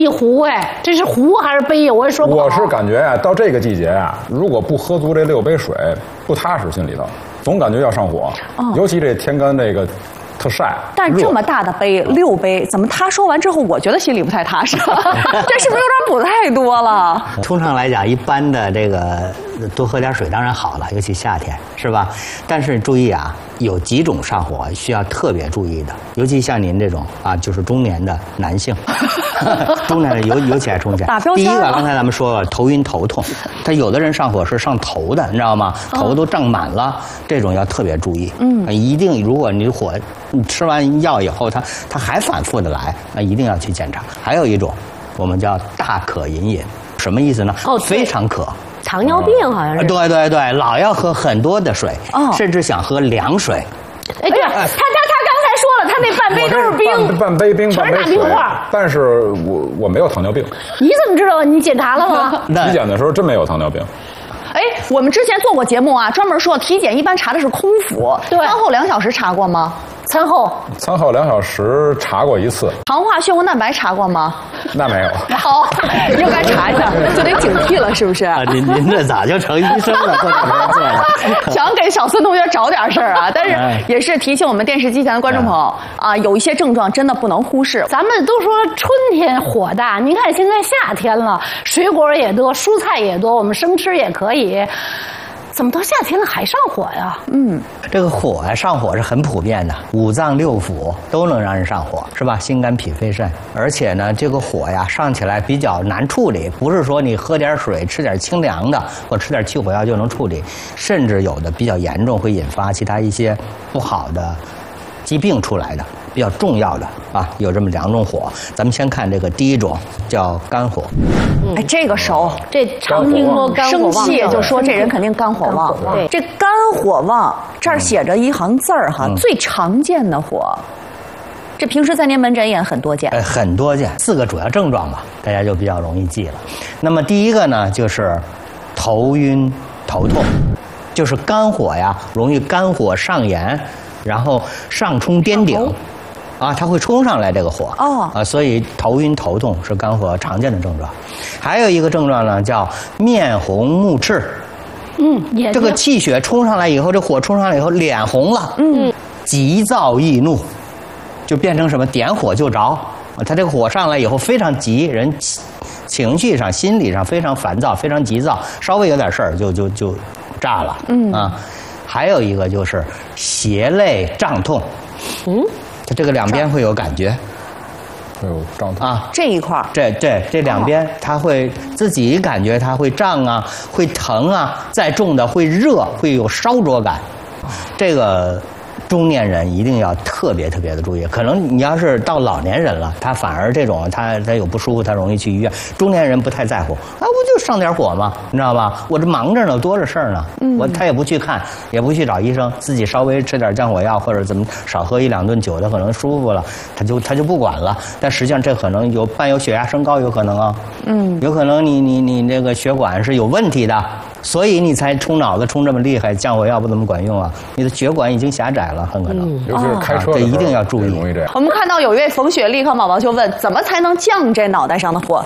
一壶哎，这是壶还是杯呀？我也说不好。 我是感觉啊，到这个季节啊，如果不喝足这6杯水，不踏实，心里头总感觉要上火。尤其这天干这个特晒。 但这么大的杯6杯，怎么他说完之后，我觉得心里不太踏实？这是不是有点补太多了？ 通常来讲，一般的这个多喝点水当然好了，尤其夏天，是吧？但是注意啊，有几种上火需要特别注意的，尤其像您这种啊，就是中年的男性，中年的尤其爱中年。第一个，刚才咱们说了，头晕头痛，他有的人上火是上头的，你知道吗？头都胀满了，这种要特别注意。一定，如果你火，你吃完药以后，它还反复的来，那一定要去检查。还有一种，我们叫大渴隐饮，什么意思呢？非常渴。 糖尿病好像是。 对对对，老要喝很多的水，甚至想喝凉水。 哎，对，他刚才说了，他那半杯都是冰， 半杯冰， 全是大冰块。 但是我没有糖尿病。 你怎么知道？你检查了吗？ 体检的时候真没有糖尿病。 哎，我们之前做过节目啊，专门说体检一般查的是空腹，餐后2小时查过吗？ 餐后 2小时查过1次。 糖化血红蛋白查过吗？ 那没有。 好，应该查一下，就得警惕了，是不是？ 您这咋就成医生了？做想给小孙同学找点事儿啊，但是也是提醒我们电视机前的观众朋友啊，有一些症状真的不能忽视。 咱们都说春天火大，您看现在夏天了，水果也多，蔬菜也多，我们生吃也可以。怎么到夏天了还上火呀？ 这个火呀，上火是很普遍的，5脏6腑都能让人上火，是吧？心肝脾肺肾，而且呢，这个火呀上起来比较难处理，不是说你喝点水、吃点清凉的或吃点去火药就能处理，甚至有的比较严重，会引发其他一些不好的疾病出来的。比较重要的啊，有这么2种火。咱们先看这个第一种，叫肝火。 哎，这个熟， 这常听说肝火旺， 生气就说这人肯定肝火旺。 对， 这肝火旺这儿写着一行字儿哈，最常见的火。这平时在您门诊也很多见。 很多见，4个主要症状吧，大家就比较容易记了。那么第一个呢，就是头晕头痛，就是肝火呀，容易肝火上炎，然后上冲颠顶。它会冲上来这个火所以头晕头痛是肝火常见的症状。还有一个症状呢，叫面红目赤。这个气血冲上来以后，这火冲上来以后，脸红了。急躁易怒，就变成什么点火就着。他这个火上来以后非常急，人情绪上、心理上非常烦躁，非常急躁，稍微有点事儿就炸了。还有一个就是胁肋胀痛。这个两边会有感觉， 会有胀痛这一块这两边它会自己感觉它会胀啊，会疼啊，再重的会热，会有烧灼感。这个中年人一定要特别的注意。可能你要是到老年人了，他反而这种他有不舒服，他容易去医院。中年人不太在乎，不就上点火吗？你知道吧？我这忙着呢，多着事儿呢。他也不去看，也不去找医生，自己稍微吃点降火药或者怎么少喝1、2顿酒，他可能舒服了，他就不管了。但实际上这可能伴有血压升高，有可能啊。有可能你这个血管是有问题的。所以你才冲脑子冲这么厉害，降火药不怎么管用啊！你的血管已经狭窄了，很可能。 尤其是开车这一定要注意。 容易这样。 我们看到有一位冯雪丽和宝宝就问，怎么才能降这脑袋上的火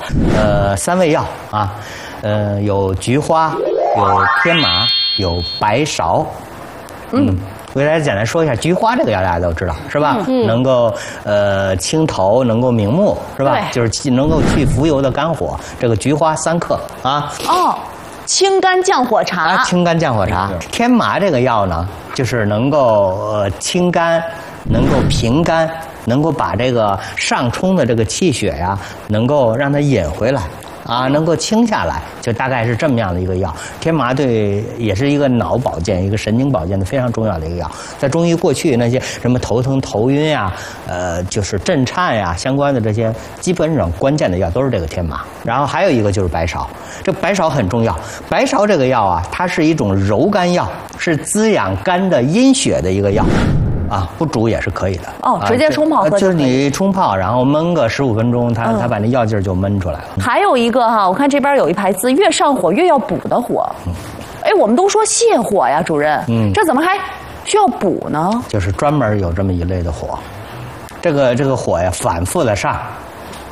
？3味药啊，有菊花，有天麻，有白芍。我给大家简单说一下，菊花这个药大家都知道是吧？能够清头，能够明目是吧？就是能够去浮游的肝火。这个菊花3克啊。 清肝降火茶。 清肝降火茶。天麻这个药呢，就是能够清肝，能够平肝，能够把这个上冲的这个气血呀，能够让它引回来。能够清下来，就大概是这么样的一个药。天麻也是一个脑保健、一个神经保健的非常重要的一个药。在中医过去那些什么头疼、头晕呀，就是震颤呀相关的这些基本上关键的药都是这个天麻。然后还有一个就是白芍，这白芍很重要。白芍这个药啊，它是一种柔肝药，是滋养肝的阴血的一个药。不煮也是可以的。 直接冲泡喝就是你冲泡，然后焖个15分钟，它把那药劲儿就焖出来了。 还有一个我看这边有一排字，越上火越要补的火。我们都说泻火呀，主任，这怎么还需要补呢？ 就是专门有这么一类的火，这个火呀反复的上，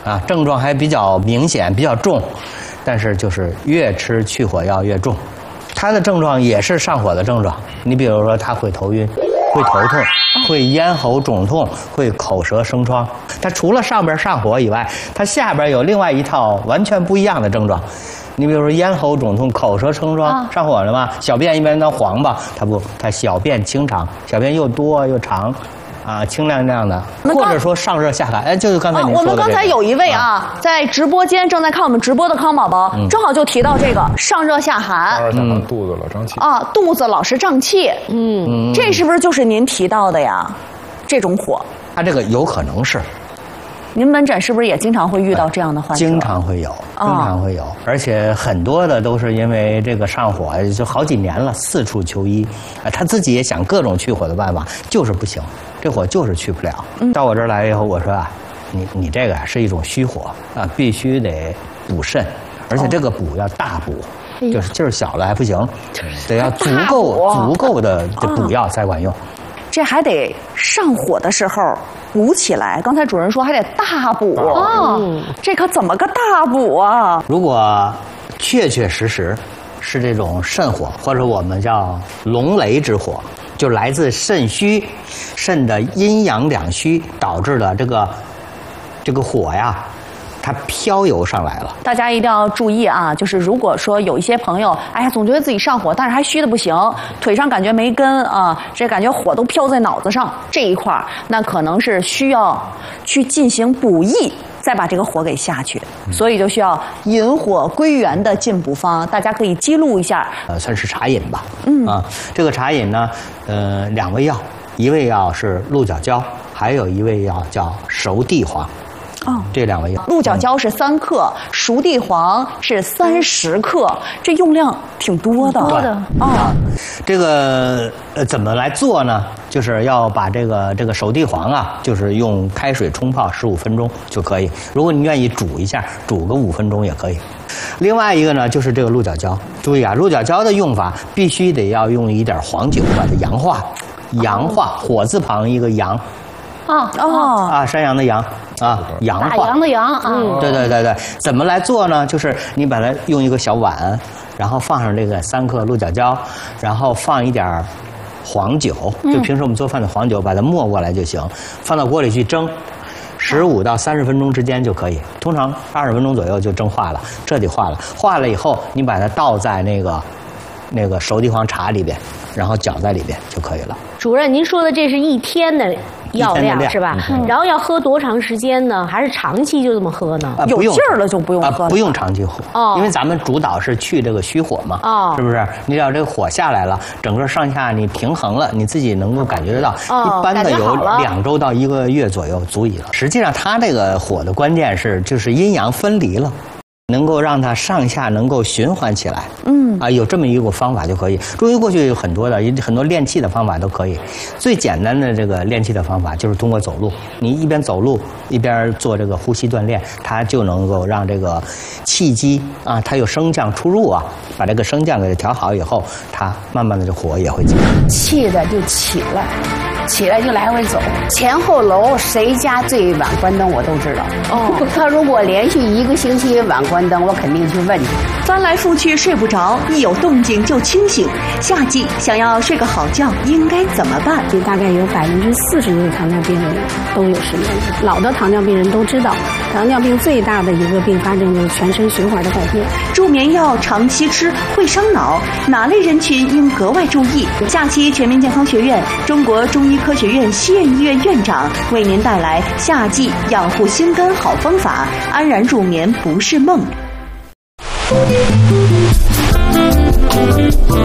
啊，症状还比较明显，比较重，但是就是越吃去火药越重。它的症状也是上火的症状，你比如说它会头晕，会头痛，会咽喉肿痛，会口舌生疮。它除了上边上火以外，它下边有另外一套完全不一样的症状。你比如说咽喉肿痛、口舌生疮，上火了嘛？小便一般都黄吧，它不，它小便清长，小便又多又长。啊，清亮亮的，或者说上热下寒，哎，就是刚才您说的、 我们刚才有一位在直播间正在看我们直播的康宝宝，正好就提到这个上热下寒， 肚子老胀气啊，肚子老是胀气，这是不是就是您提到的呀？这种火， 它这个有可能是。 您门诊是不是也经常会遇到这样的患者？ 经常会有，经常会有，而且很多的都是因为这个上火，就好几年了，四处求医，他自己也想各种去火的办法，就是不行，这火就是去不了。到我这儿来以后，我说啊，你这个是一种虚火啊，必须得补肾，而且这个补要大补。就是劲儿小了还不行，得要足够的补药才管用。 这还得上火的时候补起来。刚才主任说还得大补这可怎么个大补啊？ 如果确实是这种肾火，或者我们叫龙雷之火，就来自肾虚，肾的阴阳两虚导致的这个火呀，它飘游上来了。 大家一定要注意啊，就是如果说有一些朋友，哎呀，总觉得自己上火，但是还虚的不行，腿上感觉没根啊，这感觉火都飘在脑子上这一块儿，那可能是需要去进行补益，再把这个火给下去，所以就需要引火归元的进补方，大家可以记录一下。 算是茶饮吧。这个茶饮呢，两味药，一味药是鹿角胶，还有一味药叫熟地黄。这两味药， 鹿角胶是3克，熟地黄是30克，这用量挺多的。 这个怎么来做呢？就是要把这个熟地黄啊，就是用开水冲泡15分钟就可以。如果你愿意煮一下，煮个5分钟也可以。另外一个呢，就是这个鹿角胶。注意啊，鹿角胶的用法必须得要用一点黄酒把它阳化，火字旁一个阳。山羊的羊啊，阳化， 大洋的洋啊。 对，怎么来做呢？就是你把它用一个小碗，然后放上这个3克鹿角胶，然后放一点黄酒，就平时我们做饭的黄酒，把它没过来就行，放到锅里去蒸，15到30分钟之间就可以，通常20分钟左右就蒸化了，彻底化了。化了以后，你把它倒在那个熟地黄茶里边，然后搅在里边就可以了。 主任，您说的这是1天的药量是吧？然后要喝多长时间呢？还是长期就这么喝呢？ 有劲儿了就不用喝了。 不用长期喝，因为咱们主导是去这个虚火嘛，是不是？你只要这个火下来了，整个上下你平衡了，你自己能够感觉得到。一般的有2周到1个月左右足以了。实际上，它这个火的关键就是阴阳分离了。能够让它上下能够循环起来，有这么一个方法就可以。中医过去有很多练气的方法都可以。最简单的这个练气的方法就是通过走路，你一边走路一边做这个呼吸锻炼，它就能够让这个气机啊，它有升降出入啊，把这个升降给它调好以后，它慢慢的这火也会进来。 气的就起来。起来就来回走，前后楼谁家最晚关灯我都知道。他如果连续1个星期晚关灯，我肯定去问去。 翻来覆去睡不着，一有动静就清醒。夏季想要睡个好觉，应该怎么办？ 大概有40%的糖尿病人都有失眠。老的糖尿病人都知道，糖尿病最大的一个并发症就是全身循环的改变。 助眠药长期吃会伤脑，哪类人群应格外注意？下期全民健康学院中国中医科学院西苑医院院长为您带来夏季养护心肝好方法，安然入眠不是梦。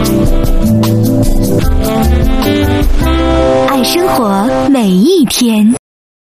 爱生活每一天。